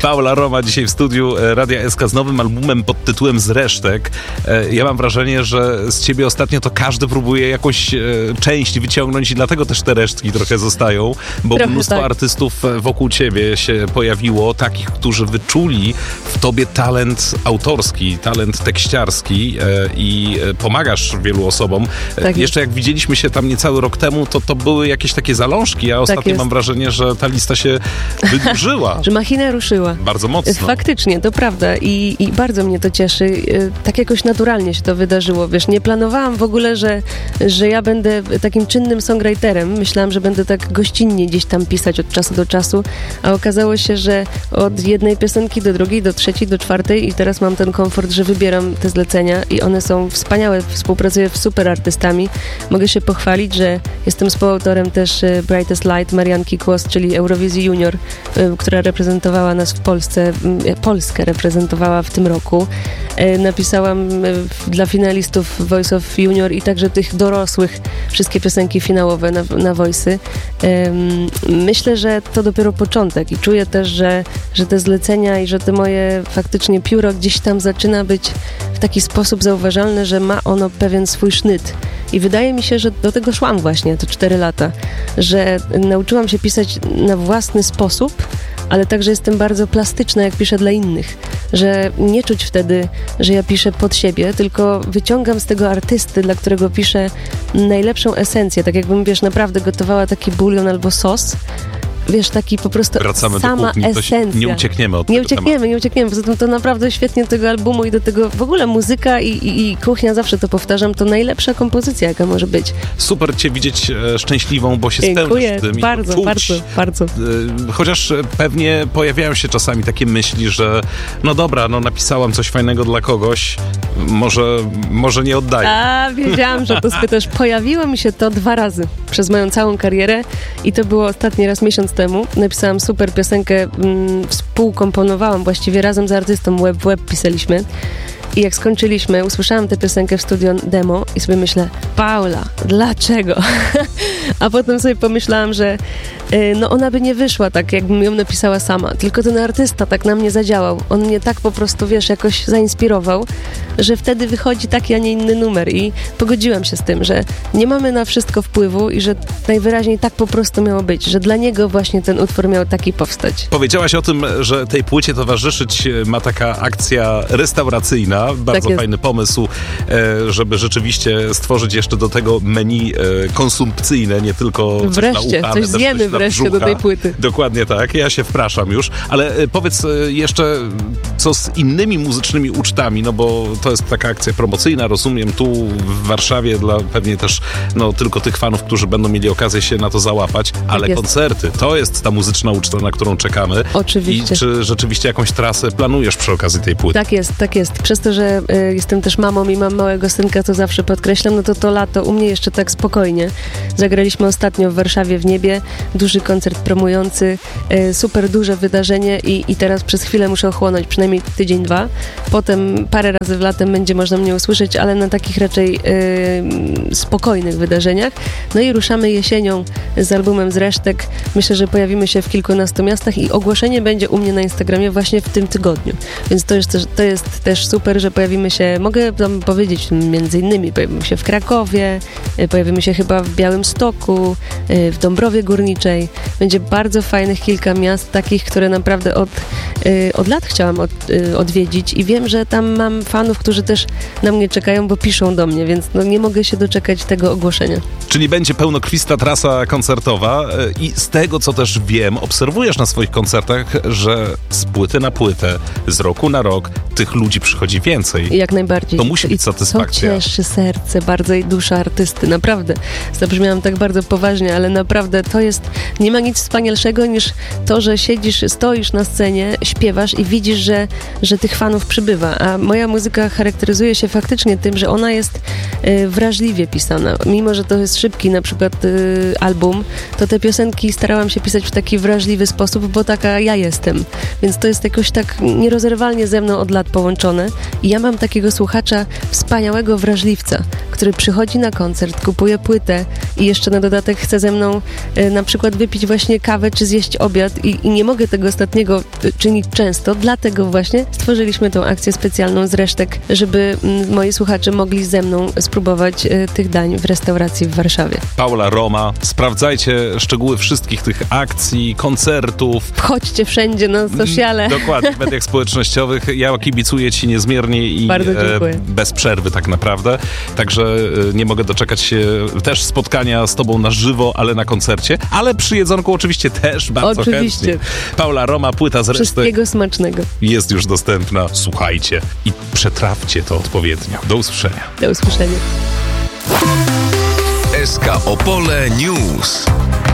Paula Roma dzisiaj w studiu Radia SK z nowym albumem pod tytułem Z resztek. Ja mam wrażenie, że z ciebie ostatnio to każdy próbuje jakąś część wyciągnąć i dlatego też te resztki trochę zostają, bo trochę mnóstwo artystów wokół ciebie się pojawiło, takich, którzy wyczuli w tobie talent autorski, talent tekściarski i pomagasz wielu osobom. Tak jeszcze jak widzieliśmy się tam niecały rok temu, to były jakieś takie zalążki, a ostatnio mam wrażenie, że ta lista się wydłużyła. Że machina ruszyła. Bardzo mocno. Faktycznie, to prawda i bardzo mnie to cieszy. Tak jakoś naturalnie się to wydarzyło. Wiesz, nie planowałam w ogóle, że ja będę takim czynnym songwriterem. Myślałam, że będę tak gościnnie gdzieś tam pisać od czasu do czasu, a okazało się, że od jednej piosenki do drugiej, do trzeciej, do czwartej i teraz mam ten komfort, że wybieram te zlecenia i one są wspaniałe. Współpracuję z super artystami. Mogę się pochwalić, że jestem współautorem też Brightest Light Marianki Kłos, czyli Eurowizji Junior, która reprezentowała nas w Polsce, Polskę reprezentowała w tym roku. Napisałam dla finalistów Voice of Junior i także tych dorosłych wszystkie piosenki finałowe na Voice'y. Myślę, że to dopiero początek i czuję też, że te zlecenia i że te moje faktycznie pióro gdzieś tam zaczyna być w taki sposób zauważalne, że ma ono pewien swój sznyt. I wydaje mi się, że do tego szłam właśnie te 4 lata, że nauczyłam się pisać na własny sposób, ale także jestem bardzo plastyczna, jak piszę dla innych, że nie czuć wtedy, że ja piszę pod siebie, tylko wyciągam z tego artysty, dla którego piszę najlepszą esencję, tak jakbym, wiesz, naprawdę gotowała taki bulion albo sos, wiesz, taki po prostu wracamy sama do kuchni, esencja. Nie uciekniemy od tego tematu. Nie uciekniemy. Poza tym to naprawdę świetnie do tego albumu i do tego w ogóle muzyka i kuchnia, zawsze to powtarzam, to najlepsza kompozycja, jaka może być. Super cię widzieć szczęśliwą, bo się spełnisz w tym. Bardzo, bardzo. Chociaż pewnie pojawiają się czasami takie myśli, że no dobra, no napisałam coś fajnego dla kogoś, może nie oddaję. A, wiedziałam, że to spytasz. Pojawiło mi się to 2 razy przez moją całą karierę i to było ostatni raz miesiąc temu. Napisałam super piosenkę, współkomponowałam właściwie razem z artystą, web pisaliśmy. I jak skończyliśmy, usłyszałam tę piosenkę w studio demo i sobie myślę, Paula, dlaczego? A potem sobie pomyślałam, że no ona by nie wyszła tak, jakbym ją napisała sama. Tylko ten artysta tak na mnie zadziałał. On mnie tak po prostu, wiesz, jakoś zainspirował, że wtedy wychodzi taki, a nie inny numer. I pogodziłam się z tym, że nie mamy na wszystko wpływu i że najwyraźniej tak po prostu miało być, że dla niego właśnie ten utwór miał taki powstać. Powiedziałaś o tym, że tej płycie towarzyszyć ma taka akcja restauracyjna. Bardzo tak fajny pomysł, żeby rzeczywiście stworzyć jeszcze do tego menu konsumpcyjne, nie tylko wreszcie, coś zjemy wreszcie do tej płyty. Dokładnie tak, ja się wpraszam już, ale powiedz jeszcze, co z innymi muzycznymi ucztami, no bo to jest taka akcja promocyjna, rozumiem, tu w Warszawie dla pewnie też no, tylko tych fanów, którzy będą mieli okazję się na to załapać, ale tak koncerty, to jest ta muzyczna uczta, na którą czekamy. Oczywiście. I czy rzeczywiście jakąś trasę planujesz przy okazji tej płyty? Tak jest. Przez to, że jestem też mamą i mam małego synka, to zawsze podkreślam, no to lato u mnie jeszcze tak spokojnie. Zagraliśmy ostatnio w Warszawie w Niebie, duży koncert promujący, super duże wydarzenie i teraz przez chwilę muszę ochłonąć, przynajmniej tydzień, 2. Potem parę razy w latem będzie można mnie usłyszeć, ale na takich raczej spokojnych wydarzeniach. No i ruszamy jesienią z albumem Z resztek. Myślę, że pojawimy się w kilkunastu miastach i ogłoszenie będzie u mnie na Instagramie właśnie w tym tygodniu. Więc to jest też super, że pojawimy się, mogę tam powiedzieć między innymi, pojawimy się w Krakowie, pojawimy się chyba w Białymstoku, w Dąbrowie Górniczej. Będzie bardzo fajnych kilka miast, takich, które naprawdę od lat chciałam odwiedzić i wiem, że tam mam fanów, którzy też na mnie czekają, bo piszą do mnie, więc no nie mogę się doczekać tego ogłoszenia. Czyli będzie pełnokrwista trasa koncertowa i z tego, co też wiem, obserwujesz na swoich koncertach, że z płyty na płytę, z roku na rok tych ludzi przychodzi więcej. Jak najbardziej. To musi być satysfakcja. To cieszy serce bardzo i dusza artysty, naprawdę. Zabrzmiałam tak bardzo poważnie, ale naprawdę to jest, nie ma nic wspanialszego niż to, że stoisz na scenie, śpiewasz i widzisz, że tych fanów przybywa. A moja muzyka charakteryzuje się faktycznie tym, że ona jest wrażliwie pisana. Mimo, że to jest szybki na przykład album, to te piosenki starałam się pisać w taki wrażliwy sposób, bo taka ja jestem. Więc to jest jakoś tak nierozerwalnie ze mną od lat połączone i ja mam takiego słuchacza wspaniałego wrażliwca, który przychodzi na koncert, kupuje płytę i jeszcze na dodatek chce ze mną na przykład wypić właśnie kawę czy zjeść obiad i nie mogę tego ostatniego czynić dzwonić często, dlatego właśnie stworzyliśmy tą akcję specjalną z resztek, żeby moi słuchacze mogli ze mną spróbować tych dań w restauracji w Warszawie. Paula Roma, sprawdzajcie szczegóły wszystkich tych akcji, koncertów. Wchodźcie wszędzie na sociale. Dokładnie, w mediach społecznościowych. Ja kibicuję Ci niezmiernie i bez przerwy tak naprawdę. Także nie mogę doczekać się też spotkania z Tobą na żywo, ale na koncercie. Ale przy jedzonku oczywiście też bardzo chętnie. Paula Roma, płyta z resztek. Wszystkiego smacznego. Jest już dostępna. Słuchajcie i przetrawcie to odpowiednio. Do usłyszenia. Do usłyszenia. SK Opole News.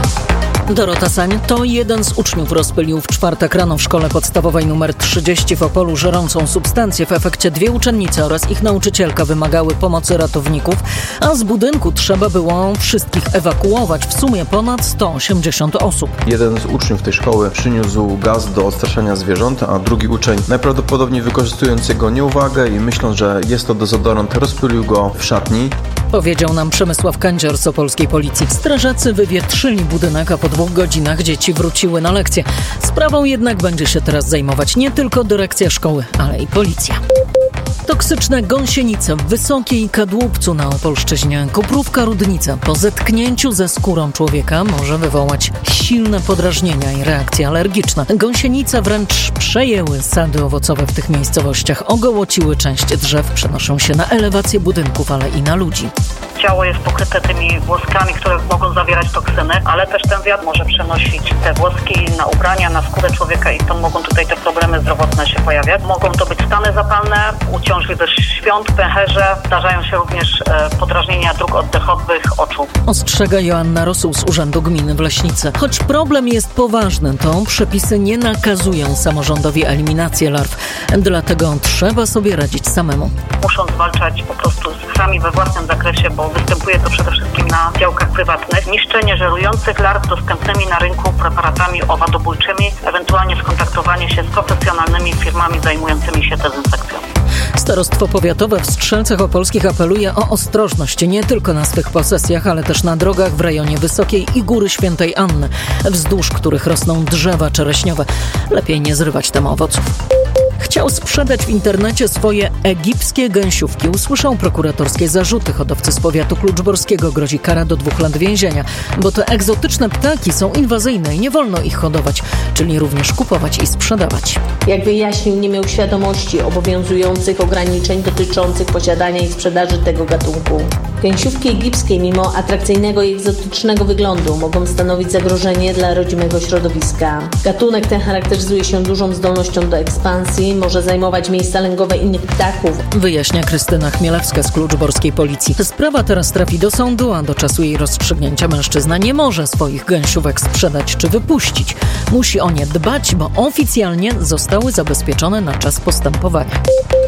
Dorota Sań to jeden z uczniów rozpylił w czwartek rano w szkole podstawowej nr 30 w Opolu żerącą substancję. W efekcie 2 uczennice oraz ich nauczycielka wymagały pomocy ratowników, a z budynku trzeba było wszystkich ewakuować. W sumie ponad 180 osób. Jeden z uczniów tej szkoły przyniósł gaz do odstraszania zwierząt, a drugi uczeń najprawdopodobniej wykorzystując jego nieuwagę i myśląc, że jest to dezodorant, rozpylił go w szatni. Powiedział nam Przemysław Kędzior z opolskiej policji. Strażacy wywietrzyli budynek, a po 2 godzinach dzieci wróciły na lekcje. Sprawą jednak będzie się teraz zajmować nie tylko dyrekcja szkoły, ale i policja. Toksyczne gąsienice w Wysokiej Kadłubcu na Opolszczyźnie. Koprówka Rudnica po zetknięciu ze skórą człowieka może wywołać silne podrażnienia i reakcje alergiczne. Gąsienice wręcz przejęły sady owocowe w tych miejscowościach. Ogołociły część drzew, przenoszą się na elewację budynków, ale i na ludzi. Ciało jest pokryte tymi włoskami, które mogą zawierać toksyny, ale też ten wiatr może przenosić te włoski na ubrania, na skórę człowieka i to mogą tutaj te problemy zdrowotne się pojawiać. Mogą to być stany zapalne, uciążliwe świąt, pęcherze. Zdarzają się również podrażnienia dróg oddechowych, oczu. Ostrzega Joanna Rosuł z Urzędu Gminy w Leśnicy. Choć problem jest poważny, to przepisy nie nakazują samorządowi eliminacji larw. Dlatego trzeba sobie radzić samemu. Muszą zwalczać po prostu sami we własnym zakresie, bo występuje to przede wszystkim na działkach prywatnych. Niszczenie żerujących larw dostępnymi na rynku preparatami owadobójczymi, ewentualnie skontaktowanie się z profesjonalnymi firmami zajmującymi się dezynfekcją. Starostwo Powiatowe w Strzelcach Opolskich apeluje o ostrożność nie tylko na swych posesjach, ale też na drogach w rejonie Wysokiej i Góry Świętej Anny, wzdłuż których rosną drzewa czereśniowe. Lepiej nie zrywać tam owoców. Chciał sprzedać w internecie swoje egipskie gęsiówki. Usłyszał prokuratorskie zarzuty. Hodowcy z powiatu kluczborskiego grozi kara do 2 lat więzienia, bo te egzotyczne ptaki są inwazyjne i nie wolno ich hodować, czyli również kupować i sprzedawać. Jak wyjaśnił, nie miał świadomości obowiązujących ograniczeń dotyczących posiadania i sprzedaży tego gatunku. Gęsiówki egipskie, mimo atrakcyjnego i egzotycznego wyglądu, mogą stanowić zagrożenie dla rodzimego środowiska. Gatunek ten charakteryzuje się dużą zdolnością do ekspansji, może zajmować miejsca lęgowe innych ptaków. Wyjaśnia Krystyna Chmielewska z kluczborskiej policji. Sprawa teraz trafi do sądu, a do czasu jej rozstrzygnięcia mężczyzna nie może swoich gęsiówek sprzedać czy wypuścić. Musi o nie dbać, bo oficjalnie zostały zabezpieczone na czas postępowania.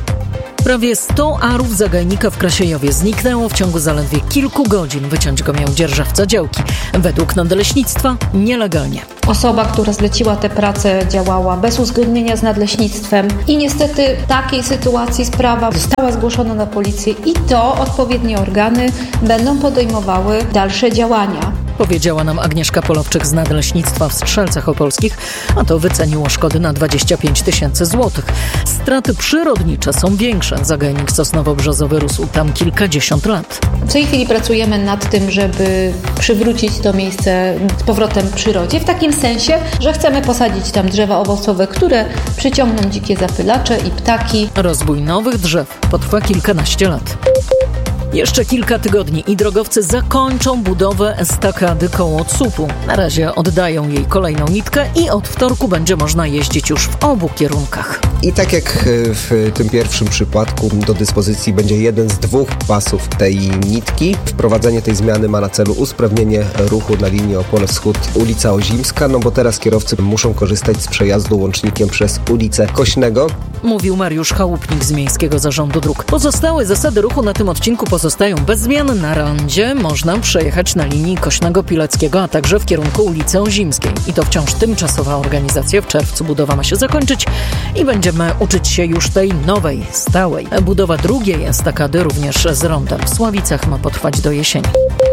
Prawie 100 arów zagajnika w Krasiejowie zniknęło w ciągu zaledwie kilku godzin. Wyciąć go miał dzierżawca działki. Według nadleśnictwa nielegalnie. Osoba, która zleciła te prace, działała bez uzgodnienia z nadleśnictwem i niestety w takiej sytuacji sprawa została zgłoszona na policję i to odpowiednie organy będą podejmowały dalsze działania. Powiedziała nam Agnieszka Polowczyk z Nadleśnictwa w Strzelcach Opolskich, a to wyceniło szkody na 25 000 złotych. Straty przyrodnicze są większe. Zagajnik sosnowo-brzozowy rósł tam kilkadziesiąt lat. W tej chwili pracujemy nad tym, żeby przywrócić to miejsce z powrotem przyrodzie, w takim sensie, że chcemy posadzić tam drzewa owocowe, które przyciągną dzikie zapylacze i ptaki. Rozbój nowych drzew potrwa kilkanaście lat. Jeszcze kilka tygodni i drogowcy zakończą budowę estakady koło Cupu. Na razie oddają jej kolejną nitkę i od wtorku będzie można jeździć już w obu kierunkach. I tak jak w tym pierwszym przypadku do dyspozycji będzie jeden z 2 pasów tej nitki. Wprowadzenie tej zmiany ma na celu usprawnienie ruchu na linii Opole Wschód ulica Ozimska, no bo teraz kierowcy muszą korzystać z przejazdu łącznikiem przez ulicę Kośnego. Mówił Mariusz Chałupnik z Miejskiego Zarządu Dróg. Pozostałe zasady ruchu na tym odcinku pozostają bez zmian. Na rondzie można przejechać na linii Kośnego Pileckiego, a także w kierunku ulicy Ozimskiej. I to wciąż tymczasowa organizacja. W czerwcu budowa ma się zakończyć i będziemy uczyć się już tej nowej, stałej. Budowa drugiej estakady również z rondem w Sławicach ma potrwać do jesieni.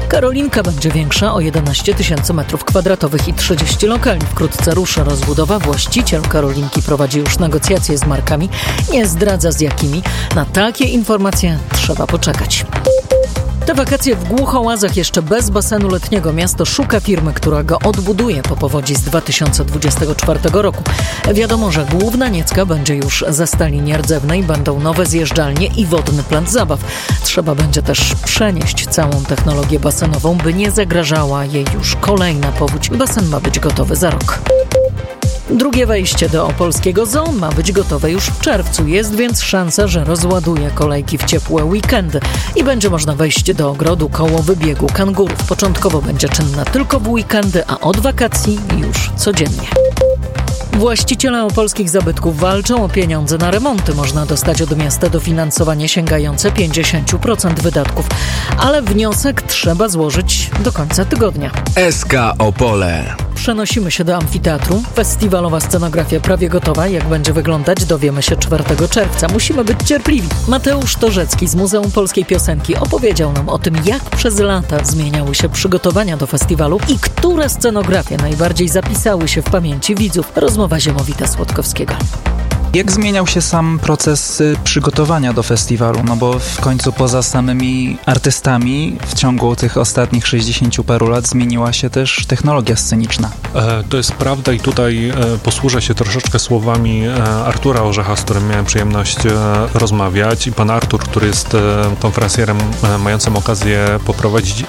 Karolinka będzie większa o 11 000 m2 i 30 lokali. Wkrótce ruszy rozbudowa. Właściciel Karolinki prowadzi już negocjacje z markami. Nie zdradza z jakimi. Na takie informacje trzeba poczekać. Te wakacje w Głuchołazach jeszcze bez basenu letniego. Miasto szuka firmy, która go odbuduje po powodzi z 2024 roku. Wiadomo, że Główna Niecka będzie już ze stali nierdzewnej, będą nowe zjeżdżalnie i wodny plac zabaw. Trzeba będzie też przenieść całą technologię basenową, by nie zagrażała jej już kolejna powódź. Basen ma być gotowy za rok. Drugie wejście do opolskiego zoo ma być gotowe już w czerwcu. Jest więc szansa, że rozładuje kolejki w ciepłe weekendy i będzie można wejść do ogrodu koło wybiegu kangurów. Początkowo będzie czynna tylko w weekendy, a od wakacji już codziennie. Właściciele opolskich zabytków walczą o pieniądze na remonty. Można dostać od miasta dofinansowanie sięgające 50% wydatków, ale wniosek trzeba złożyć do końca tygodnia. SK Opole. Przenosimy się do amfiteatru. Festiwalowa scenografia prawie gotowa. Jak będzie wyglądać, dowiemy się 4 czerwca. Musimy być cierpliwi. Mateusz Torzecki z Muzeum Polskiej Piosenki opowiedział nam o tym, jak przez lata zmieniały się przygotowania do festiwalu i które scenografie najbardziej zapisały się w pamięci widzów. Rozmowa Ziemowita-Słodkowskiego. Jak zmieniał się sam proces przygotowania do festiwalu? No bo w końcu poza samymi artystami w ciągu tych ostatnich 60 paru lat zmieniła się też technologia sceniczna. To jest prawda i tutaj posłużę się troszeczkę słowami Artura Orzecha, z którym miałem przyjemność rozmawiać. I pan Artur, który jest konferencjerem mającym okazję poprowadzić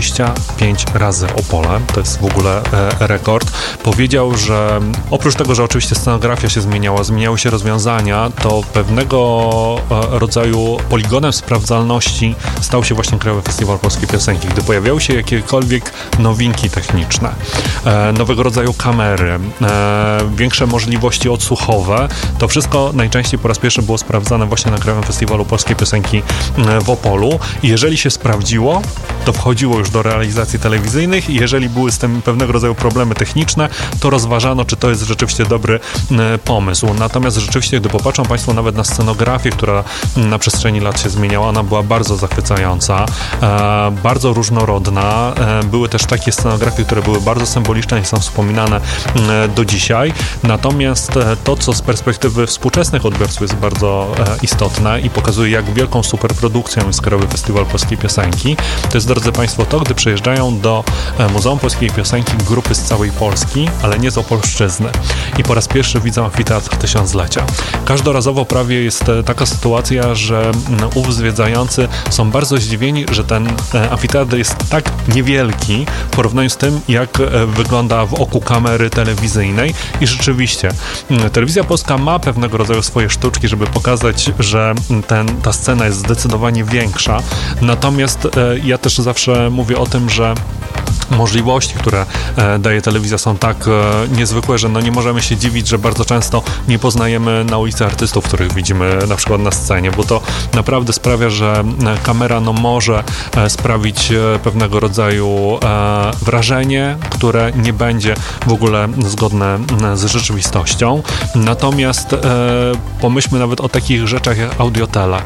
25 razy Opole, to jest w ogóle rekord, powiedział, że oprócz tego, że oczywiście scenografia się zmieniały się rozwiązania, to pewnego rodzaju poligonem sprawdzalności stał się właśnie Krajowy Festiwal Polskiej Piosenki. Gdy pojawiały się jakiekolwiek nowinki techniczne, nowego rodzaju kamery, większe możliwości odsłuchowe, to wszystko najczęściej po raz pierwszy było sprawdzane właśnie na Krajowym Festiwalu Polskiej Piosenki w Opolu. I jeżeli się sprawdziło, to wchodziło już do realizacji telewizyjnych i jeżeli były z tym pewnego rodzaju problemy techniczne, to rozważano, czy to jest rzeczywiście dobry pomysł. Natomiast rzeczywiście, gdy popatrzą Państwo nawet na scenografię, która na przestrzeni lat się zmieniała, ona była bardzo zachwycająca, bardzo różnorodna. Były też takie scenografie, które były bardzo symboliczne i są wspominane do dzisiaj. Natomiast to, co z perspektywy współczesnych odbiorców jest bardzo istotne i pokazuje, jak wielką superprodukcją jest Krajowy Festiwal Polskiej Piosenki, to jest, drodzy Państwo, to, gdy przyjeżdżają do Muzeum Polskiej Piosenki grupy z całej Polski, ale nie z Opolszczyzny. I po raz pierwszy widzą amfiteatr tysiąclecia. Każdorazowo prawie jest taka sytuacja, że ów zwiedzający są bardzo zdziwieni, że ten amfiteatr jest tak niewielki w porównaniu z tym, jak wygląda w oku kamery telewizyjnej. I rzeczywiście Telewizja Polska ma pewnego rodzaju swoje sztuczki, żeby pokazać, że ta scena jest zdecydowanie większa. Natomiast ja też zawsze mówię o tym, że możliwości, które daje telewizja, są tak niezwykłe, że nie możemy się dziwić, że bardzo często nie poznajemy na ulicy artystów, których widzimy na przykład na scenie, bo to naprawdę sprawia, że kamera może sprawić pewnego rodzaju wrażenie, które nie będzie w ogóle zgodne z rzeczywistością. Natomiast pomyślmy nawet o takich rzeczach jak audiotele.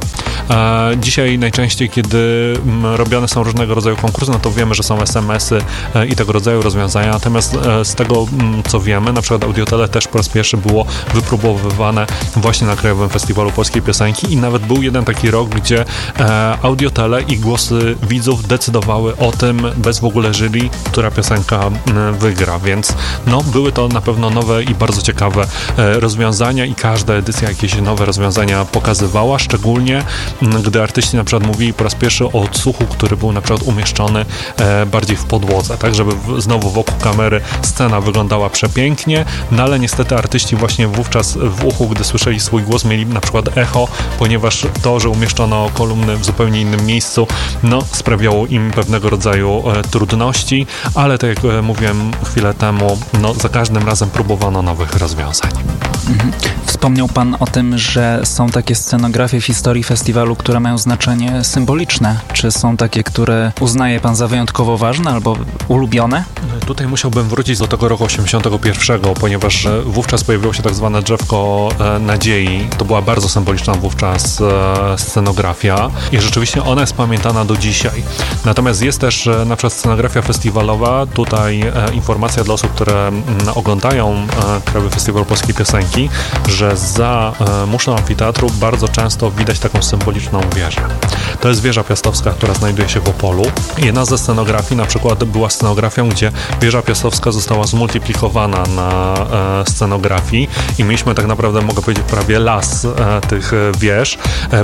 Dzisiaj najczęściej, kiedy robione są różnego rodzaju konkursy, to wiemy, że są SMS-y i tego rodzaju rozwiązania. Natomiast z tego, co wiemy, na przykład audiotele też po raz pierwszy było wypróbowywane właśnie na Krajowym Festiwalu Polskiej Piosenki i nawet był jeden taki rok, gdzie audiotele i głosy widzów decydowały o tym bez w ogóle jury, która piosenka wygra, więc były to na pewno nowe i bardzo ciekawe rozwiązania i każda edycja jakieś nowe rozwiązania pokazywała, szczególnie gdy artyści na przykład mówili po raz pierwszy o odsłuchu, który był na przykład umieszczony bardziej w podłodze, tak, żeby znowu wokół kamery scena wyglądała przepięknie, ale niestety artyści właśnie wówczas w uchu, gdy słyszeli swój głos, mieli na przykład echo, ponieważ to, że umieszczono kolumny w zupełnie innym miejscu, sprawiało im pewnego rodzaju trudności, ale tak jak mówiłem chwilę temu, za każdym razem próbowano nowych rozwiązań. Wspomniał Pan o tym, że są takie scenografie w historii festiwalu, które mają znaczenie symboliczne. Czy są takie, które uznaje Pan za wyjątkowo ważne albo ulubione? Tutaj musiałbym wrócić do tego roku 81, ponieważ wówczas pojawiło się tak zwane drzewko nadziei. To była bardzo symboliczna wówczas scenografia i rzeczywiście ona jest pamiętana do dzisiaj. Natomiast jest też na przykład scenografia festiwalowa. Tutaj informacja dla osób, które oglądają Krajowy Festiwal Polskiej Piosenki, że za muszlą amfiteatru bardzo często widać taką symboliczną wieżę. To jest wieża piastowska, która znajduje się w Opolu. Jedna ze scenografii na przykład była scenografią, gdzie wieża piastowska została zmultiplikowana na scenografii i mieliśmy tak naprawdę, mogę powiedzieć, prawie las tych wież.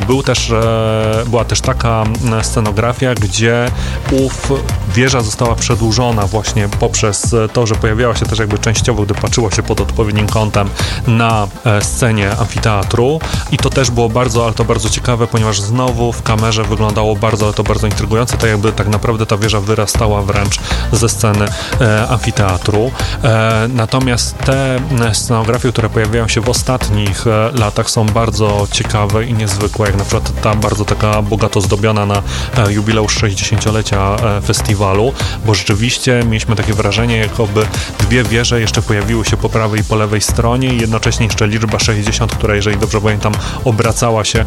Była też taka scenografia, gdzie wieża została przedłużona właśnie poprzez to, że pojawiała się też jakby częściowo, gdy patrzyło się pod odpowiednim kątem na scenie amfiteatru i to też było bardzo ciekawe, ponieważ znowu w kamerze wyglądało bardzo intrygujące, tak jakby tak naprawdę ta wieża wyrastała wręcz ze sceny amfiteatru. Natomiast te scenografie, które pojawiają się w ostatnich latach, są bardzo ciekawe i niezwykłe, jak na przykład ta bardzo taka bogato zdobiona na jubileusz 60-lecia festiwalu, bo rzeczywiście mieliśmy takie wrażenie, jakoby dwie wieże jeszcze pojawiły się po prawej i po lewej stronie i jednocześnie jeszcze liczba 60, która, jeżeli dobrze pamiętam, obracała się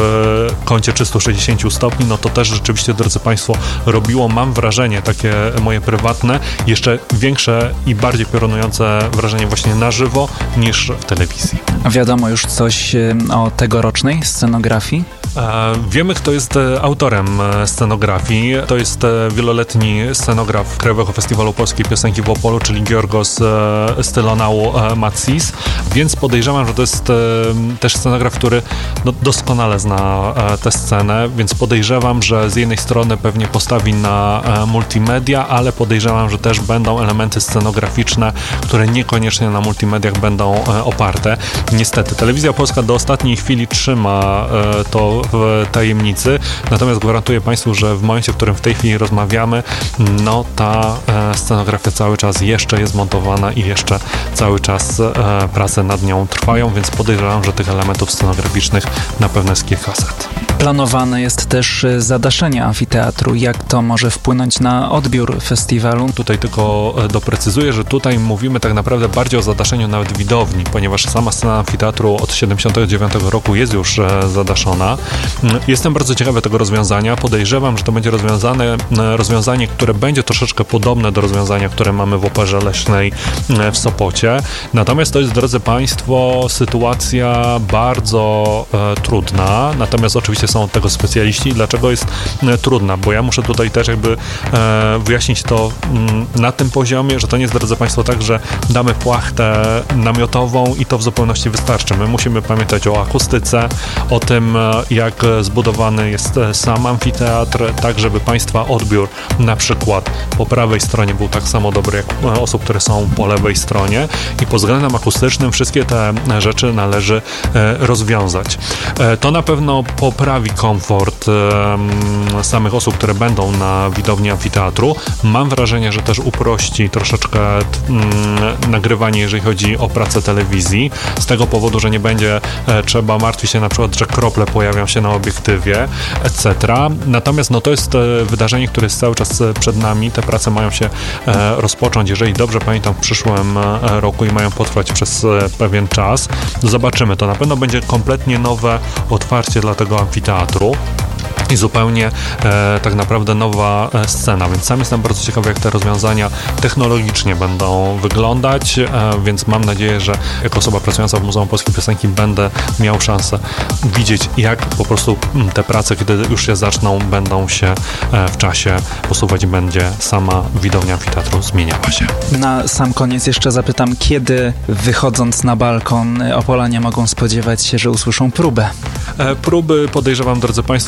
w kącie 360 stopni, no to też rzeczywiście, drodzy Państwo, robiło, mam wrażenie, takie moje prywatne, jeszcze większe i bardziej piorunujące wrażenie właśnie na żywo niż w telewizji. Wiadomo już coś o tegorocznej scenografii? Wiemy, kto jest autorem scenografii. To jest wieloletni scenograf Krajowego Festiwalu Polskiej Piosenki w Opolu, czyli Georgos Stylonaou Matsis, więc podejrzewam, że to jest też scenograf, który doskonale zna tę scenę, więc podejrzewam, że z jednej strony pewnie postawi na multimedia, ale podejrzewam, że też będą elementy scenograficzne, które niekoniecznie na multimediach będą oparte. Niestety, Telewizja Polska do ostatniej chwili trzyma to w tajemnicy, natomiast gwarantuję Państwu, że w momencie, w którym w tej chwili rozmawiamy, no ta scenografia cały czas jeszcze jest montowana i jeszcze cały czas prace nad nią trwają, więc podejrzewam, że tych elementów scenograficznych na pewno jest kilkaset. Planowane jest też zadaszenie amfiteatru. Jak to może wpłynąć na odbiór festiwalu? Tutaj tylko doprecyzuję, że tutaj mówimy tak naprawdę bardziej o zadaszeniu nawet widowni, ponieważ sama scena amfiteatru od 79 roku jest już zadaszona. Jestem bardzo ciekawy tego rozwiązania. Podejrzewam, że to będzie rozwiązanie, które będzie troszeczkę podobne do rozwiązania, które mamy w Operze Leśnej w Sopocie. Natomiast to jest, drodzy Państwo, sytuacja bardzo trudna. Natomiast oczywiście są od tego specjaliści. Dlaczego jest trudna? Bo ja muszę tutaj też jakby wyjaśnić to na tym poziomie, że to nie jest, drodzy Państwo, tak, że damy płachtę namiotową i to w zupełności wystarczy. My musimy pamiętać o akustyce, o tym, jak zbudowany jest sam amfiteatr, tak żeby Państwa odbiór na przykład po prawej stronie był tak samo dobry jak osób, które są po lewej stronie i pod względem akustycznym wszystkie te rzeczy należy rozwiązać. To na pewno poprawi komfort samych osób, które będą na widowni amfiteatru. Mam wrażenie, że też uprości troszeczkę nagrywanie, jeżeli chodzi o pracę telewizji, z tego powodu, że nie będzie trzeba martwić się na przykład, że krople pojawią się na obiektywie, etc. Natomiast to jest wydarzenie, które jest cały czas przed nami. Te prace mają się rozpocząć, jeżeli dobrze pamiętam, w przyszłym roku i mają potrwać przez pewien czas. Zobaczymy. To na pewno będzie kompletnie nowe otwarcie dla tego amfiteatru. I zupełnie tak naprawdę nowa scena, więc sam jestem bardzo ciekawy, jak te rozwiązania technologicznie będą wyglądać, więc mam nadzieję, że jako osoba pracująca w Muzeum Polskiej Piosenki będę miał szansę widzieć, jak po prostu te prace, kiedy już się zaczną, będą się w czasie posuwać i będzie sama widownia amfiteatru zmieniała się. Na sam koniec jeszcze zapytam, kiedy wychodząc na balkon Opolanie mogą spodziewać się, że usłyszą próbę? Próby, podejrzewam, drodzy Państwo, że taki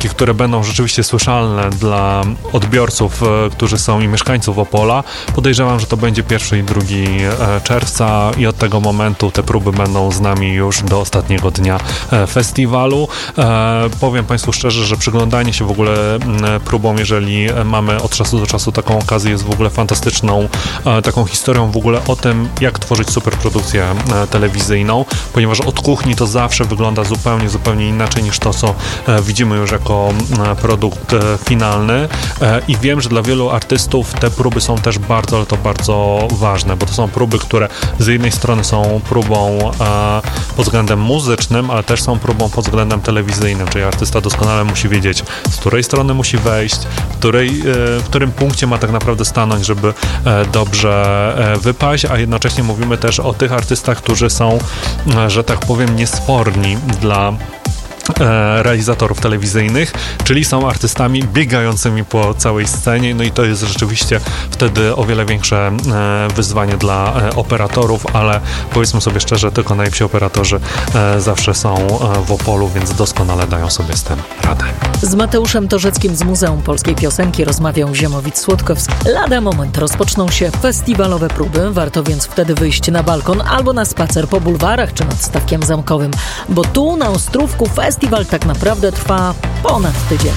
piosenki, które będą rzeczywiście słyszalne dla odbiorców, którzy są i mieszkańców Opola. Podejrzewam, że to będzie 1 i 2 czerwca i od tego momentu te próby będą z nami już do ostatniego dnia festiwalu. Powiem Państwu szczerze, że przyglądanie się w ogóle próbom, jeżeli mamy od czasu do czasu taką okazję, jest w ogóle fantastyczną taką historią w ogóle o tym, jak tworzyć superprodukcję telewizyjną, ponieważ od kuchni to zawsze wygląda zupełnie inaczej niż to, co widzimy już jako produkt finalny i wiem, że dla wielu artystów te próby są też bardzo, ale to bardzo ważne, bo to są próby, które z jednej strony są próbą pod względem muzycznym, ale też są próbą pod względem telewizyjnym, czyli artysta doskonale musi wiedzieć, z której strony musi wejść, w którym punkcie ma tak naprawdę stanąć, żeby dobrze wypaść, a jednocześnie mówimy też o tych artystach, którzy są, że tak powiem, niesforni dla realizatorów telewizyjnych, czyli są artystami biegającymi po całej scenie, no i to jest rzeczywiście wtedy o wiele większe wyzwanie dla operatorów, ale powiedzmy sobie szczerze, tylko najlepsi operatorzy zawsze są w Opolu, więc doskonale dają sobie z tym radę. Z Mateuszem Torzeckim z Muzeum Polskiej Piosenki rozmawiał Ziemowit-Słodkowski. Lada moment rozpoczną się festiwalowe próby, warto więc wtedy wyjść na balkon albo na spacer po bulwarach czy nad Stawkiem Zamkowym, bo tu na Ostrówku festiwal tak naprawdę trwa ponad tydzień.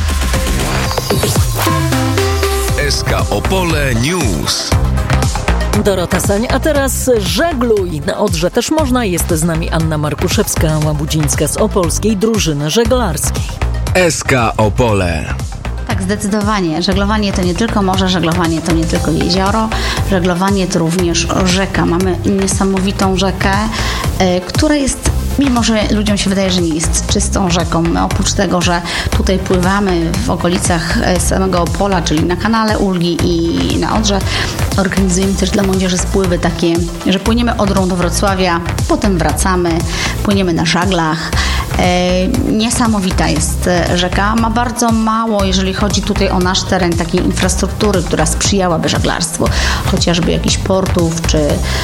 SK Opole News. Dorota Sań, a teraz żegluj. Na Odrze też można. Jest z nami Anna Markuszewska-Łabudzińska z opolskiej drużyny żeglarskiej. SK Opole. Tak, zdecydowanie. Żeglowanie to nie tylko morze, żeglowanie to nie tylko jezioro, żeglowanie to również rzeka. Mamy niesamowitą rzekę, która jest, mimo że ludziom się wydaje, że nie jest czystą rzeką. My oprócz tego, że tutaj pływamy w okolicach samego Opola, czyli na kanale Ulgi i na Odrze, organizujemy też dla młodzieży spływy takie, że płyniemy Odrą do Wrocławia, potem wracamy, płyniemy na żaglach. Niesamowita jest rzeka. Ma bardzo mało, jeżeli chodzi tutaj o nasz teren, takiej infrastruktury, która sprzyjałaby żeglarstwu, chociażby jakichś portów czy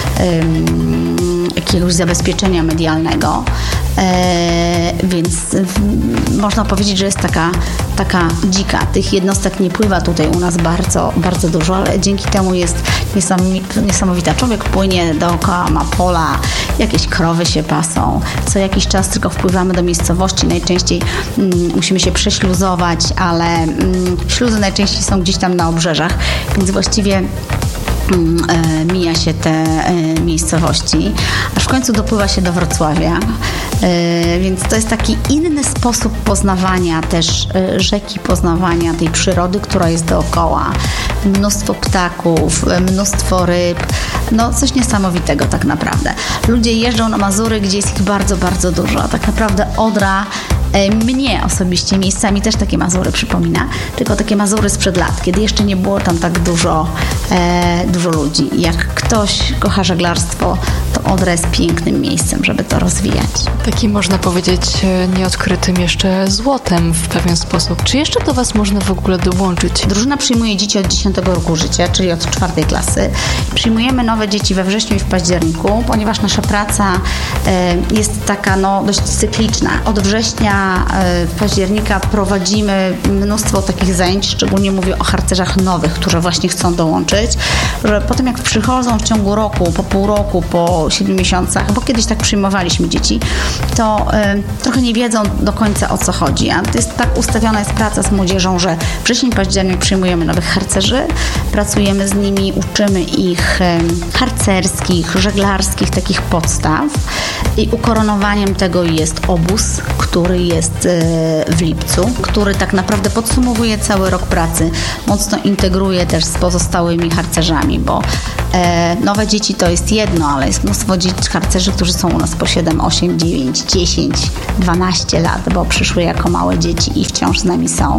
jakiegoś zabezpieczenia medialnego. Więc można powiedzieć, że jest taka dzika. Tych jednostek nie pływa tutaj u nas bardzo, bardzo dużo, ale dzięki temu jest niesamowita. Człowiek płynie dookoła, ma pola, jakieś krowy się pasą. Co jakiś czas tylko wpływamy do miejscowości. Najczęściej musimy się prześluzować, ale śluzy najczęściej są gdzieś tam na obrzeżach, więc właściwie mija się te miejscowości, aż w końcu dopływa się do Wrocławia. Więc to jest taki inny sposób poznawania też rzeki, poznawania tej przyrody, która jest dookoła. Mnóstwo ptaków, mnóstwo ryb. No coś niesamowitego tak naprawdę. Ludzie jeżdżą na Mazury, gdzie jest ich bardzo, bardzo dużo. A tak naprawdę Odra mnie osobiście miejscami też takie Mazury przypomina, tylko takie Mazury sprzed lat, kiedy jeszcze nie było tam tak dużo ludzi. Jak ktoś kocha żeglarstwo, to Odra jest pięknym miejscem, żeby to rozwijać. Takim można powiedzieć nieodkrytym jeszcze złotem w pewien sposób. Czy jeszcze do Was można w ogóle dołączyć? Drużyna przyjmuje dzieci od 10 roku życia, czyli od 4 klasy. Przyjmujemy nowe dzieci we wrześniu i w październiku, ponieważ nasza praca jest taka dość cykliczna. Od września, października prowadzimy mnóstwo takich zajęć, szczególnie mówię o harcerzach nowych, którzy właśnie chcą dołączyć, że potem jak przychodzą w ciągu roku, po pół roku, po 7 miesiącach, bo kiedyś tak przyjmowaliśmy dzieci, to trochę nie wiedzą do końca, o co chodzi. A to jest tak ustawiona jest praca z młodzieżą, że wrzesień, październik przyjmujemy nowych harcerzy, pracujemy z nimi, uczymy ich harcerskich, żeglarskich takich podstaw i ukoronowaniem tego jest obóz, który jest w lipcu, który tak naprawdę podsumowuje cały rok pracy, mocno integruje też z pozostałymi harcerzami, bo nowe dzieci to jest jedno, ale jest mnóstwo dzieci, harcerzy, którzy są u nas po 7, 8, 9, 10, 12 lat, bo przyszły jako małe dzieci i wciąż z nami są.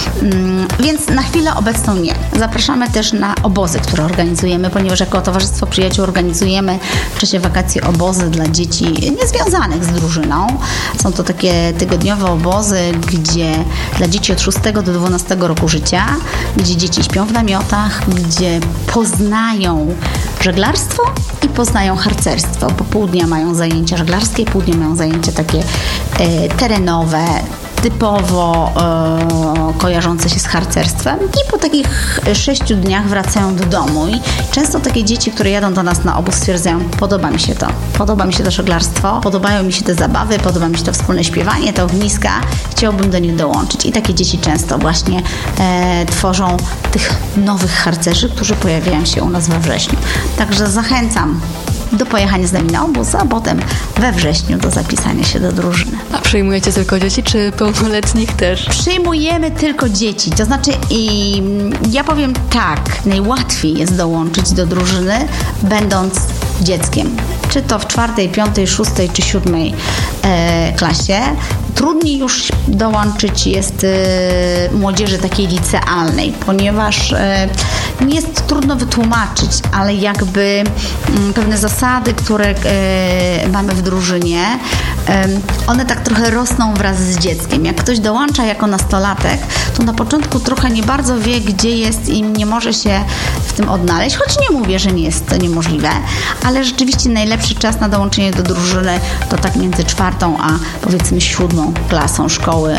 Więc na chwilę obecną nie. Zapraszamy też na obozy, które organizujemy, ponieważ jako Towarzystwo Przyjaciół organizujemy w czasie wakacji obozy dla dzieci niezwiązanych z drużyną. Są to takie tygodniowe obozy, gdzie dla dzieci od 6 do 12 roku życia, gdzie dzieci śpią w namiotach, gdzie poznają żeglarstwo i poznają harcerstwo. Po pół dnia mają zajęcia żeglarskie, pół dnia mają zajęcia takie terenowe, typowo kojarzące się z harcerstwem i po takich 6 dniach wracają do domu i często takie dzieci, które jadą do nas na obóz, stwierdzają: podoba mi się to żeglarstwo, podobają mi się te zabawy, podoba mi się to wspólne śpiewanie, te ogniska, chciałbym do nich dołączyć. I takie dzieci często właśnie tworzą tych nowych harcerzy, którzy pojawiają się u nas we wrześniu. Także zachęcam do pojechania z nami na obóz, a potem we wrześniu do zapisania się do drużyny. A przyjmujecie tylko dzieci, czy pełnoletnich też? Przyjmujemy tylko dzieci, to znaczy ja powiem tak, najłatwiej jest dołączyć do drużyny, będąc dzieckiem. Czy to w 4., 5., 6. czy 7. klasie. Trudniej już dołączyć jest młodzieży takiej licealnej, ponieważ nie jest trudno wytłumaczyć, ale jakby pewne zasady, które mamy w drużynie, one tak trochę rosną wraz z dzieckiem. Jak ktoś dołącza jako nastolatek, to na początku trochę nie bardzo wie, gdzie jest i nie może się w tym odnaleźć, choć nie mówię, że nie jest to niemożliwe, ale rzeczywiście najlepszy czas na dołączenie do drużyny to tak między 4. a powiedzmy 7. klasą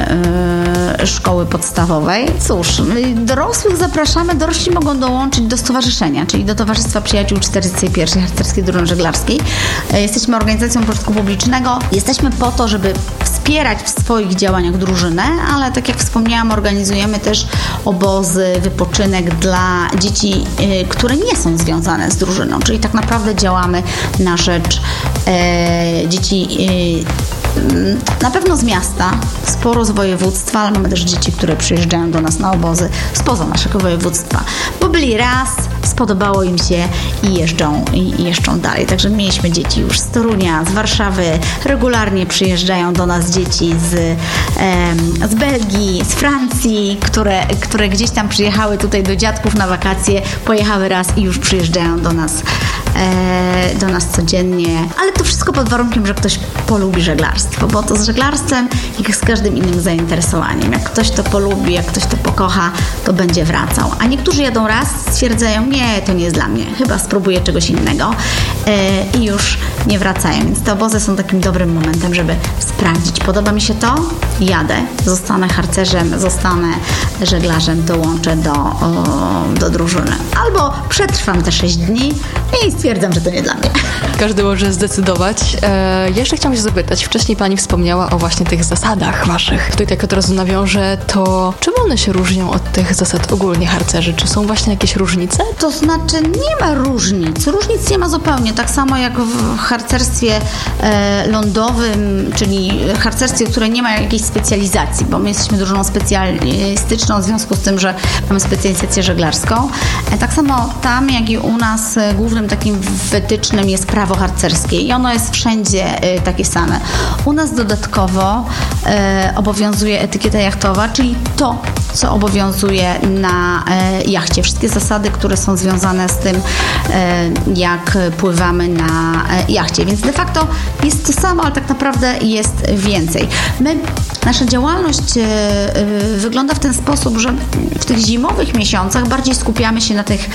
szkoły podstawowej. Cóż, dorosłych zapraszamy, dorośli mogą dołączyć do stowarzyszenia, czyli do Towarzystwa Przyjaciół 41. Harcerskiej Drużyny Żeglarskiej. Jesteśmy organizacją pożytku publicznego. Jesteśmy po to, żeby wspierać w swoich działaniach drużynę, ale tak jak wspomniałam, organizujemy też obozy, wypoczynek dla dzieci, które nie są związane z drużyną, czyli tak naprawdę działamy na rzecz dzieci na pewno z miasta, sporo z województwa, ale mamy też dzieci, które przyjeżdżają do nas na obozy spoza naszego województwa, bo byli raz, spodobało im się i jeżdżą dalej. Także mieliśmy dzieci już z Torunia, z Warszawy, regularnie przyjeżdżają do nas dzieci z Belgii, z Francji, które gdzieś tam przyjechały tutaj do dziadków na wakacje, pojechały raz i już przyjeżdżają do nas codziennie, ale to wszystko pod warunkiem, że ktoś polubi żeglarstwo, bo to z żeglarstwem, jak z każdym innym zainteresowaniem, jak ktoś to polubi, jak ktoś to pokocha, to będzie wracał. A niektórzy jadą raz, stwierdzają: nie, to nie jest dla mnie, chyba spróbuję czegoś innego i już nie wracają. Więc te obozy są takim dobrym momentem, żeby sprawdzić, podoba mi się to, jadę, zostanę harcerzem, zostanę żeglarzem, dołączę do drużyny. Albo przetrwam te 6 dni i stwierdzam, że to nie dla mnie. Każdy może zdecydować. Jeszcze chciałam się zapytać, wcześniej pani wspomniała o właśnie tych zasadach waszych. Tutaj tak od razu nawiążę, to czym one się różnią od tych zasad ogólnie harcerzy? Czy są właśnie jakieś różnice? To znaczy nie ma różnic. Różnic nie ma zupełnie. Tak samo jak w harcerstwie lądowym, czyli harcerstwie, które nie ma jakiejś specjalizacji, bo my jesteśmy drużyną specjalistyczną w związku z tym, że mamy specjalizację żeglarską. Tak samo tam, jak i u nas głównym takim wytycznym jest prawo harcerskie i ono jest wszędzie takie same. U nas dodatkowo obowiązuje etykieta jachtowa, czyli to, co obowiązuje na jachcie. Wszystkie zasady, które są związane z tym, jak pływamy na jachcie. Więc de facto jest to samo, ale tak naprawdę jest więcej. Nasza działalność wygląda w ten sposób, że w tych zimowych miesiącach bardziej skupiamy się na tych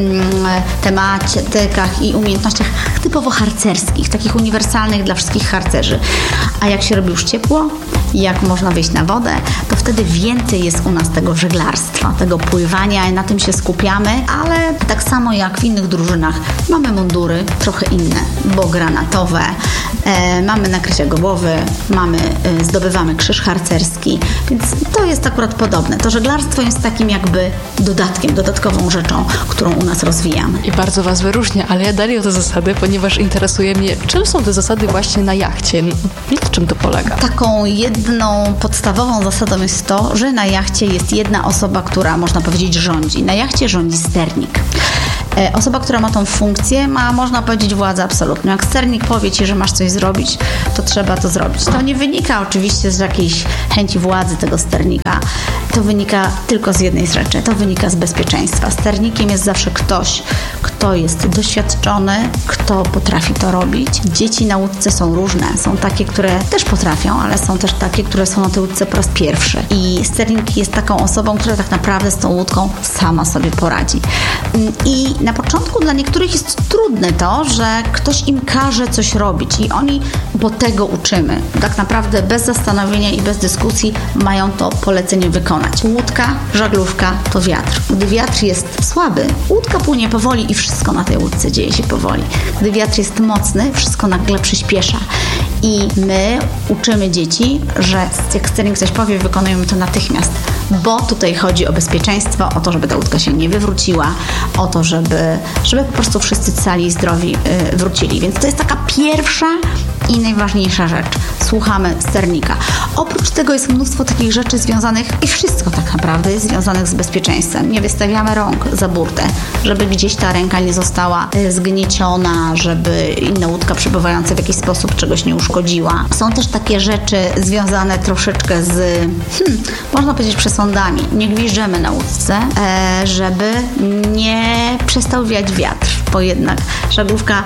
tematykach i umiejętnościach typowo harcerskich, takich uniwersalnych dla wszystkich harcerzy. A jak się robi już ciepło, jak można wyjść na wodę, to wtedy więcej jest u nas tego żeglarstwa, tego pływania i na tym się skupiamy, ale tak samo jak w innych drużynach mamy mundury trochę inne, bo granatowe, mamy nakrycia głowy, zdobywamy krzyż harcerski, więc to jest akurat podobne. To żeglarstwo jest takim jakby dodatkiem, dodatkową rzeczą, którą u nas rozwijamy. I bardzo was wyróżnia, ale ja dalej o te zasady, ponieważ interesuje mnie, czym są te zasady właśnie na jachcie? Na czym to polega? Taką jedną podstawową zasadą jest to, że na jachcie jest jedna osoba, która, można powiedzieć, rządzi. Na jachcie rządzi sternik. Osoba, która ma tą funkcję, ma, można powiedzieć, władzę absolutną. Jak sternik powie ci, że masz coś zrobić, to trzeba to zrobić. To nie wynika oczywiście z jakiejś chęci władzy tego sternika. To wynika tylko z jednej rzeczy. To wynika z bezpieczeństwa. Sternikiem jest zawsze ktoś, kto kto jest doświadczony, kto potrafi to robić. Dzieci na łódce są różne. Są takie, które też potrafią, ale są też takie, które są na tej łódce po raz pierwszy. I sternik jest taką osobą, która tak naprawdę z tą łódką sama sobie poradzi. I na początku dla niektórych jest trudne to, że ktoś im każe coś robić i oni, bo tego uczymy. Tak naprawdę bez zastanowienia i bez dyskusji mają to polecenie wykonać. Łódka, żaglówka to wiatr. Gdy wiatr jest słaby, łódka płynie powoli i wszystko na tej łódce dzieje się powoli. Gdy wiatr jest mocny, wszystko nagle przyspiesza. I my uczymy dzieci, że jak sternik coś powie, wykonujemy to natychmiast, bo tutaj chodzi o bezpieczeństwo, o to, żeby ta łódka się nie wywróciła, o to, żeby po prostu wszyscy cali i zdrowi wrócili. Więc to jest taka pierwsza i najważniejsza rzecz. Słuchamy sternika. Oprócz tego jest mnóstwo takich rzeczy związanych, i wszystko tak naprawdę jest związanych z bezpieczeństwem. Nie wystawiamy rąk za burtę, żeby gdzieś ta ręka nie została zgnieciona, żeby inna łódka przybywająca w jakiś sposób czegoś nie uszkodziła. Są też takie rzeczy związane troszeczkę z, można powiedzieć, przesądami. Nie gwiżdżemy na łódce, żeby nie przestał wiać wiatr, bo jednak żaglówka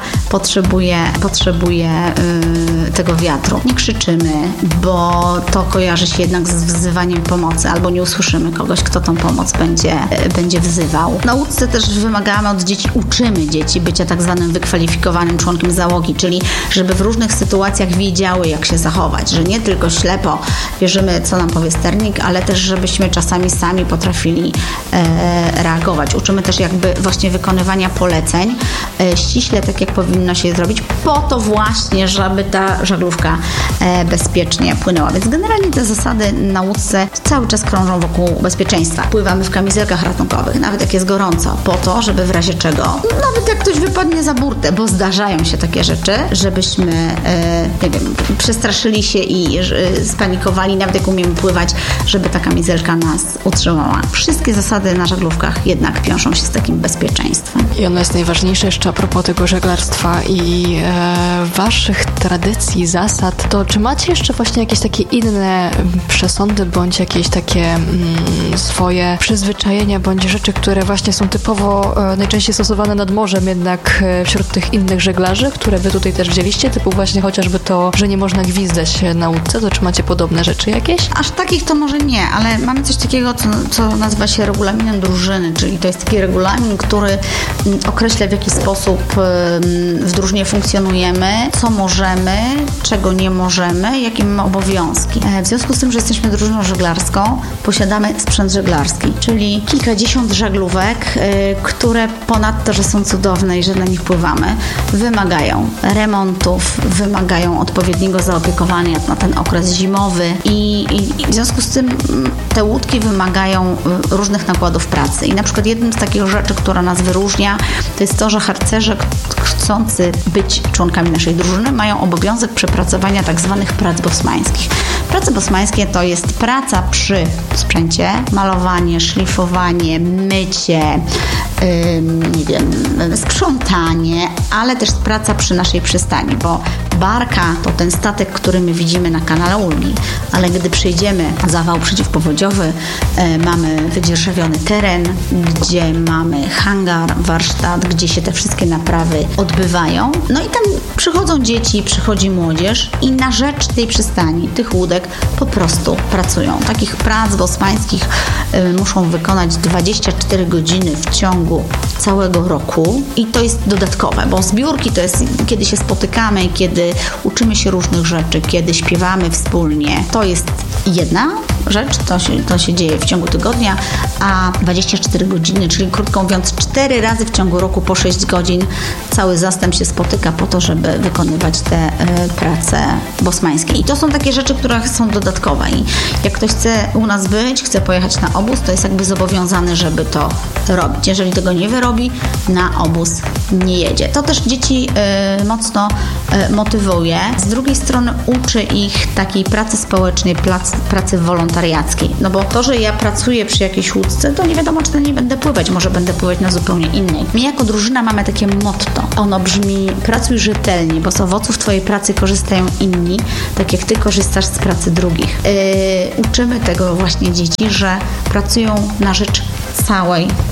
potrzebuje tego wiatru. Nie krzyczymy, bo to kojarzy się jednak z wzywaniem pomocy, albo nie usłyszymy kogoś, kto tą pomoc będzie wzywał. Na łódce też wymagamy od dzieci, uczymy dzieci bycia tak zwanym wykwalifikowanym członkiem załogi, czyli żeby w różnych sytuacjach wiedziały, jak się zachować, że nie tylko ślepo wierzymy, co nam powie sternik, ale też żebyśmy czasami sami potrafili reagować. Uczymy też jakby właśnie wykonywania poleceń ściśle tak, jak powinno się je zrobić, po to właśnie, żeby ta żaglówka bezpiecznie płynęła. Więc generalnie te zasady na łódce cały czas krążą wokół bezpieczeństwa. Pływamy w kamizelkach ratunkowych, nawet jak jest gorąco, po to, żeby w razie czego, nawet jak ktoś wypadnie za burtę, bo zdarzają się takie rzeczy, żebyśmy przestraszyli się i spanikowali, nawet jak umiemy pływać, żeby ta kamizelka nas utrzymała. Wszystkie zasady na żaglówkach jednak wiążą się z takim bezpieczeństwem. I ono jest najważniejsze jeszcze a propos tego żeglarstwa i waszych tradycji, zasad, to czy macie jeszcze właśnie jakieś takie inne przesądy, bądź jakieś takie swoje przyzwyczajenia, bądź rzeczy, które właśnie są typowo najczęściej stosowane nad morzem, jednak wśród tych innych żeglarzy, które wy tutaj też wzięliście, typu właśnie chociażby to, że nie można gwizdać na łódce, to czy macie podobne rzeczy jakieś? Aż takich to może nie, ale mamy coś takiego, co nazywa się regulaminem drużyny, czyli to jest taki regulamin, który określa, w jaki sposób w drużynie funkcjonujemy, co możemy, czego nie możemy, jakie mamy obowiązki. W związku z tym, że jesteśmy drużyną żeglarską, posiadamy sprzęt żeglarski, czyli kilkadziesiąt żaglówek, które ponadto, że są cudowne i że na nich pływamy, wymagają remontów, wymagają odpowiedniego zaopiekowania na ten okres zimowy i w związku z tym te łódki wymagają różnych nakładów pracy. I na przykład jednym z takich rzeczy, która nas wyróżnia, to jest to, że harcerze chcący być członkami naszej drużyny mają obowiązek przepracowania tak zwanych prac bosmańskich. Prace bosmańskie to jest praca przy sprzęcie, malowanie, szlifowanie, mycie, sprzątanie, ale też praca przy naszej przystani, bo barka to ten statek, który my widzimy na kanale Ulgi, ale gdy przejdziemy zawał przeciwpowodziowy, mamy wydzierżawiony teren, gdzie mamy hangar, warsztat, gdzie się te wszystkie naprawy odbywają. No i tam przychodzą dzieci, przychodzi młodzież i na rzecz tej przystani, tych łódek po prostu pracują. Takich prac bosmańskich muszą wykonać 24 godziny w ciągu całego roku i to jest dodatkowe, bo zbiórki to jest, kiedy się spotykamy, kiedy uczymy się różnych rzeczy, kiedy śpiewamy wspólnie. To jest jedna rzecz, to się dzieje w ciągu tygodnia, a 24 godziny, czyli krótko mówiąc 4 razy w ciągu roku po 6 godzin cały zastęp się spotyka po to, żeby wykonywać te prace bosmańskie. I to są takie rzeczy, które są dodatkowe i jak ktoś chce u nas być, chce pojechać na obóz, to jest jakby zobowiązany, żeby to robić. Jeżeli tego nie wyrobi, na obóz nie jedzie. To też dzieci mocno motywuje. Z drugiej strony uczy ich takiej pracy społecznej, pracy wolontariackiej. No bo to, że ja pracuję przy jakiejś łódce, to nie wiadomo, czy to nie będę pływać. Może będę pływać na zupełnie innej. My jako drużyna mamy takie motto. Ono brzmi: pracuj rzetelnie, bo z owoców twojej pracy korzystają inni, tak jak ty korzystasz z pracy drugich. Uczymy tego właśnie dzieci, że pracują na rzecz całej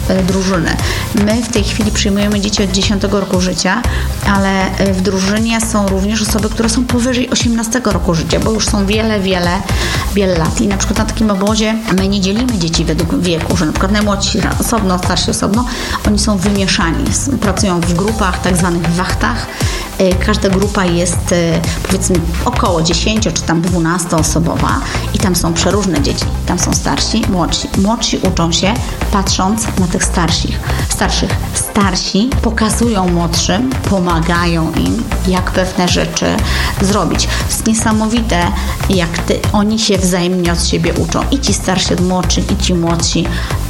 drużyny. My w tej chwili przyjmujemy dzieci od 10 roku życia, ale w drużynie są również osoby, które są powyżej 18 roku życia, bo już są wiele lat. I na przykład na takim obozie my nie dzielimy dzieci według wieku, że na przykład najmłodsi osobno, starsi osobno, oni są wymieszani, pracują w grupach, tak zwanych wachtach. Każda grupa jest powiedzmy około 10 czy tam 12 osobowa i tam są przeróżne dzieci. Tam są starsi, młodsi. Młodsi uczą się patrząc na tych starszych. Starsi pokazują młodszym, pomagają im, jak pewne rzeczy zrobić. To jest niesamowite, jak oni się wzajemnie od siebie uczą. I ci starsi od młodszych, i ci młodsi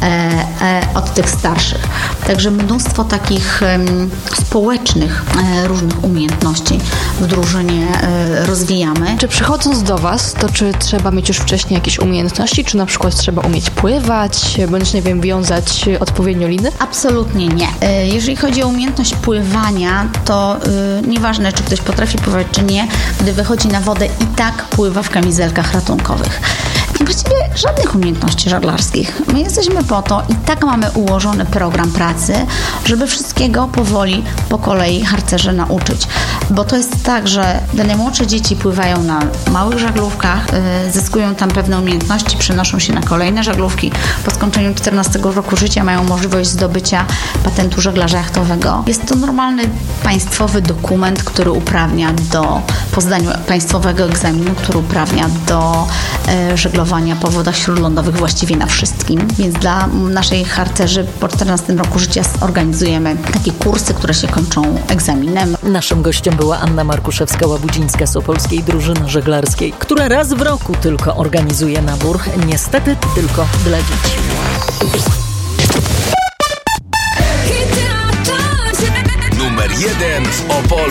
od tych starszych. Także mnóstwo takich społecznych różnych umiejętności w drużynie rozwijamy. Czy przychodząc do Was, to czy trzeba mieć już wcześniej jakieś umiejętności, czy na przykład trzeba umieć pływać, bądź nie wiem, wiązać odpowiednio liny? Absolutnie nie. Jeżeli chodzi o umiejętność pływania, to nieważne, czy ktoś potrafi pływać, czy nie, gdy wychodzi na wodę i tak pływa w kamizelkach ratunkowych. Właściwie żadnych umiejętności żeglarskich. My jesteśmy po to i tak mamy ułożony program pracy, żeby wszystkiego powoli, po kolei harcerze nauczyć. Bo to jest tak, że te najmłodsze dzieci pływają na małych żaglówkach, zyskują tam pewne umiejętności, przenoszą się na kolejne żaglówki. Po skończeniu 14 roku życia mają możliwość zdobycia patentu żeglarza jachtowego. Jest to normalny państwowy dokument, który uprawnia do po zdaniu państwowego egzaminu, który uprawnia do żeglowania po wodach śródlądowych właściwie na wszystkim. Więc dla naszych harcerzy po 14 roku życia organizujemy takie kursy, które się kończą egzaminem. Naszym gościem była Anna Markuszewska-Łabudzińska z opolskiej drużyny żeglarskiej, która raz w roku tylko organizuje nabór, niestety tylko dla dzieci. Numer 1 w Opolu.